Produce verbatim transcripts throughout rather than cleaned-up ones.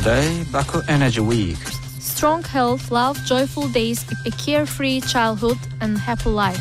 Today, Baku Energy Week. Strong health, love, joyful days, a carefree childhood and happy life.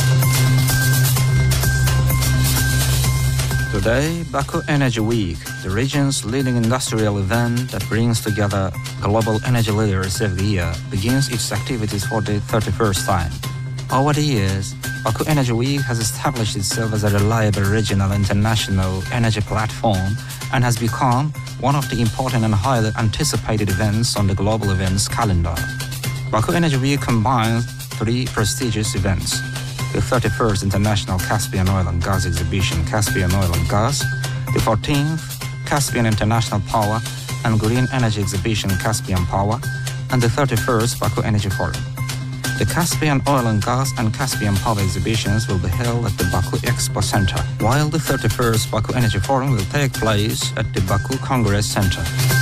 Today, Baku Energy Week, the region's leading industrial event that brings together global energy leaders every year, begins its activities for the thirty-first time. Over the years, Baku Energy Week has established itself as a reliable regional international energy platform and has become one of the important and highly anticipated events on the global events calendar. Baku Energy Week combines three prestigious events: the thirty-first International Caspian Oil and Gas Exhibition, Caspian Oil and Gas, the fourteenth Caspian International Power and Green Energy Exhibition, Caspian Power, and the thirty-first Baku Energy Forum. The Caspian Oil and Gas and Caspian Power exhibitions will be held at the Baku Expo Center, while the thirty-first Baku Energy Forum will take place at the Baku Congress Center.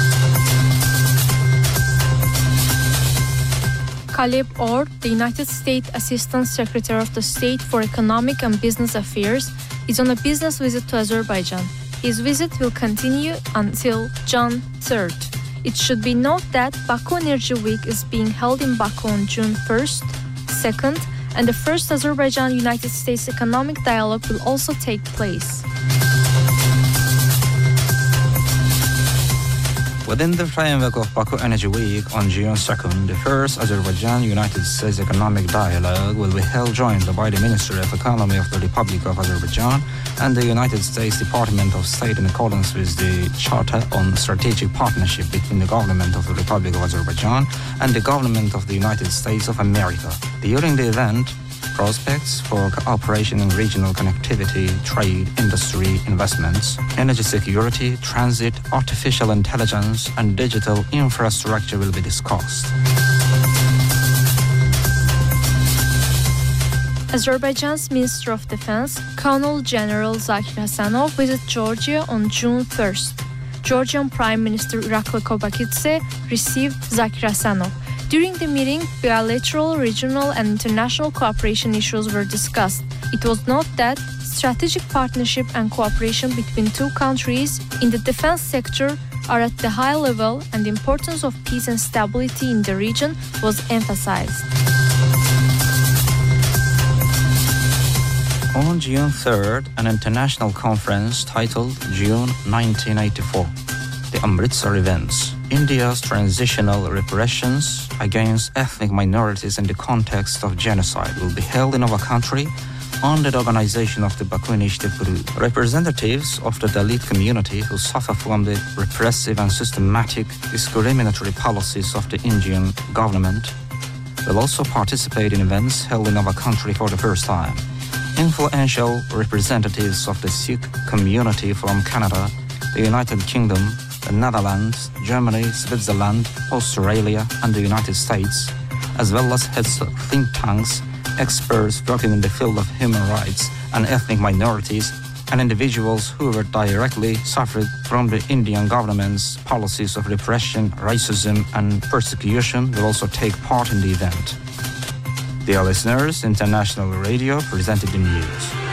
Caleb Ord, the United States Assistant Secretary of the State for Economic and Business Affairs, is on a business visit to Azerbaijan. His visit will continue until June third. It should be noted that Baku Energy Week is being held in Baku on June first, second, and the first Azerbaijan-United States Economic Dialogue will also take place. Within the framework of Baku Energy Week on June second, the first Azerbaijan-United States Economic Dialogue will be held jointly by the Ministry of Economy of the Republic of Azerbaijan and the United States Department of State in accordance with the Charter on Strategic Partnership between the Government of the Republic of Azerbaijan and the Government of the United States of America. During the event, prospects for cooperation in regional connectivity, trade, industry, investments, energy security, transit, artificial intelligence, and digital infrastructure will be discussed. Azerbaijan's Minister of Defense, Colonel General Zakir Hasanov, visited Georgia on June first. Georgian Prime Minister Irakli Kobakidze received Zakir Hasanov. During the meeting, bilateral, regional, and international cooperation issues were discussed. It was noted that strategic partnership and cooperation between two countries in the defense sector are at the high level, and the importance of peace and stability in the region was emphasized. On June third, an international conference titled June nineteen eighty-four, the Amritsar Events, India's Transitional Reparations Against Ethnic Minorities in the Context of Genocide, will be held in our country under the organization of the Baku Initiative Group. Representatives of the Dalit community who suffer from the repressive and systematic discriminatory policies of the Indian government will also participate in events held in our country for the first time. Influential representatives of the Sikh community from Canada, the United Kingdom, the Netherlands, Germany, Switzerland, Australia, and the United States, as well as heads of think tanks, experts working in the field of human rights and ethnic minorities, and individuals who were directly suffered from the Indian government's policies of repression, racism, and persecution will also take part in the event. Dear listeners, International Radio presented the news.